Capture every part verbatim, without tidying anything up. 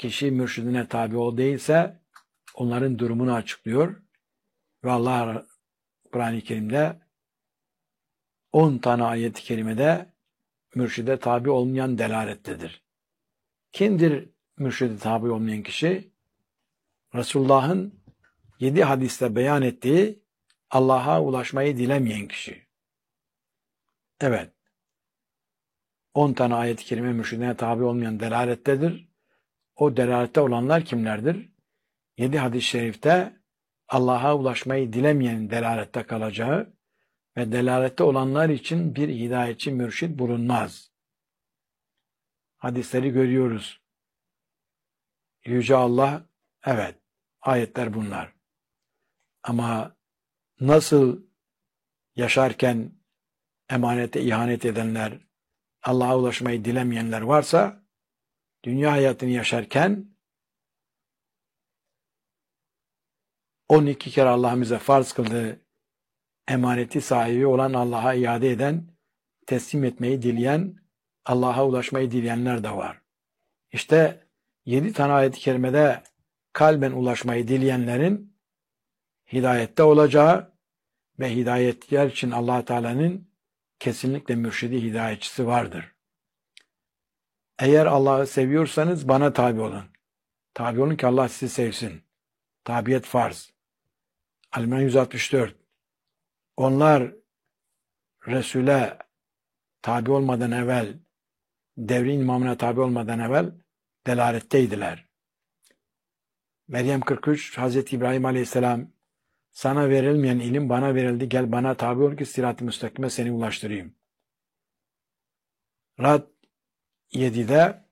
kişi mürşidine tabi ol değilse onların durumunu açıklıyor. Ve Allah Kur'an-ı Kerim'de on tane ayet-i kerimede mürşide tabi olmayan delalettedir. Kimdir mürşide tabi olmayan kişi? Resulullah'ın yedi hadiste beyan ettiği Allah'a ulaşmayı dilemeyen kişi. Evet. On tane ayet-i kerime mürşidine tabi olmayan delalettedir. O delalette olanlar kimlerdir? Yedi hadis-i şerifte Allah'a ulaşmayı dilemeyen delalette kalacağı ve delalette olanlar için bir hidayetçi mürşid bulunmaz. Hadisleri görüyoruz. Yüce Allah, evet, ayetler bunlar. Ama nasıl yaşarken emanete ihanet edenler, Allah'a ulaşmayı dilemeyenler varsa, dünya hayatını yaşarken on iki kere Allah'ımıza farz kıldığı emaneti sahibi olan Allah'a iade eden, teslim etmeyi dileyen, Allah'a ulaşmayı dileyenler de var. İşte yedi tane ayet-i kerimede kalben ulaşmayı dileyenlerin hidayette olacağı ve hidayetler için Allah Teala'nın kesinlikle mürşidi hidayetçisi vardır. Eğer Allah'ı seviyorsanız bana tabi olun. Tabi olun ki Allah sizi sevsin. Tabiyet farz. Al-İmran yüz altmış dört. Onlar Resul'e tabi olmadan evvel, devrin imamına tabi olmadan evvel delaletteydiler. Meryem kırk üç, Hazreti İbrahim Aleyhisselam, sana verilmeyen ilim bana verildi, gel bana tabi ol ki sırat-ı müstakime seni ulaştırayım. Rad yedide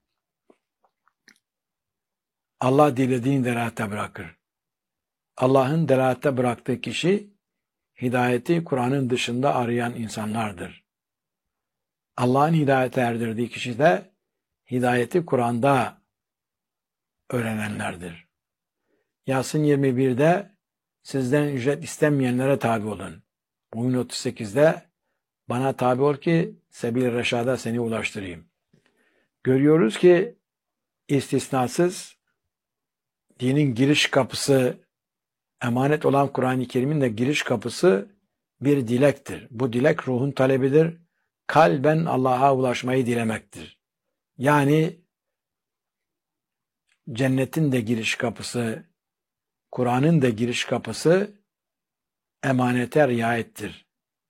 Allah dilediğini delalette bırakır. Allah'ın delalette bıraktığı kişi hidayeti Kur'an'ın dışında arayan insanlardır. Allah'ın hidayete erdirdiği kişi de hidayeti Kur'an'da öğrenenlerdir. Yasin yirmi birde sizden ücret istenmeyenlere tabi olun. Mu'min otuz sekizde bana tabi ol ki sebil-i reşada seni ulaştırayım. Görüyoruz ki istisnasız dinin giriş kapısı, emanet olan Kur'an-ı Kerim'in de giriş kapısı bir dilektir. Bu dilek ruhun talebidir. Kalben Allah'a ulaşmayı dilemektir. Yani cennetin de giriş kapısı, Kur'an'ın da giriş kapısı emanete riayettir.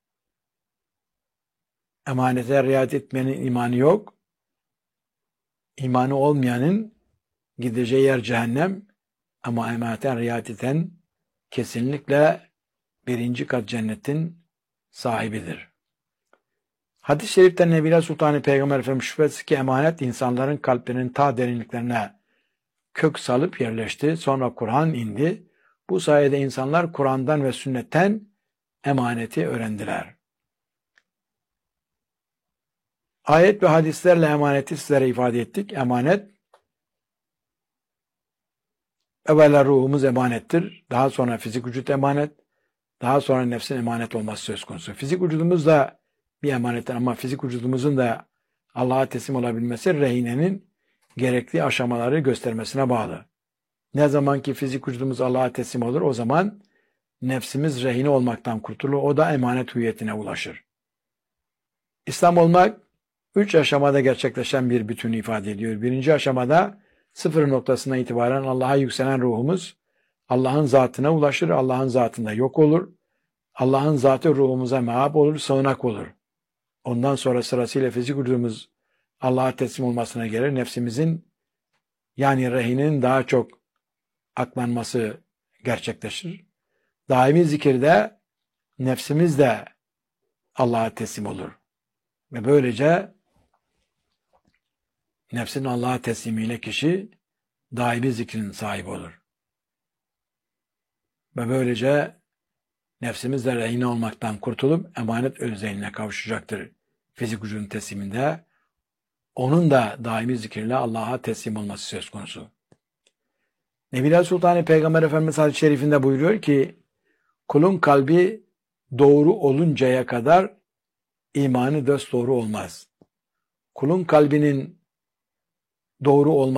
Emanete riayet etmenin imanı yok. İmanı olmayanın gideceği yer cehennem, ama emanete riayet eden kesinlikle birinci kat cennetin sahibidir. Hadis-i şeriften Nebila Sultanı Peygamber Efendimiz şüphesiz ki emanet insanların kalplerinin ta derinliklerine kök salıp yerleşti. Sonra Kur'an indi. Bu sayede insanlar Kur'an'dan ve sünnetten emaneti öğrendiler. Ayet ve hadislerle emaneti sizlere ifade ettik. Emanet, evvela ruhumuz emanettir. Daha sonra fizik vücut emanet. Daha sonra nefsin emanet olması söz konusu. Fizik vücudumuz da bir emanettir ama fizik vücudumuzun da Allah'a teslim olabilmesi rehinenin gerekli aşamaları göstermesine bağlı. Ne zaman ki fizik vücudumuz Allah'a teslim olur, o zaman nefsimiz rehine olmaktan kurtulur. O da emanet hüviyetine ulaşır. İslam olmak üç aşamada gerçekleşen bir bütünü ifade ediyor. Birinci aşamada sıfır noktasına itibaren Allah'a yükselen ruhumuz Allah'ın zatına ulaşır. Allah'ın zatında yok olur. Allah'ın zatı ruhumuza meab olur, sığınak olur. Ondan sonra sırasıyla fizik vücudumuz Allah'a teslim olmasına gelir. Nefsimizin, yani rehinin daha çok aklanması gerçekleşir. Daimi zikirde nefsimiz de Allah'a teslim olur. Ve böylece nefsin Allah'a teslimiyle kişi daimi zikrin sahibi olur. Ve böylece nefsimiz de rehine olmaktan kurtulup emanet özelliğine kavuşacaktır. Fizik vücudun tesliminde onun da daimi zikirle Allah'a teslim olması söz konusu. Nebila Sultanı Peygamber Efendimiz hadis-i şerifinde buyuruyor ki, kulun kalbi doğru oluncaya kadar imanı dosdoğru olmaz. Kulun kalbinin doğru olması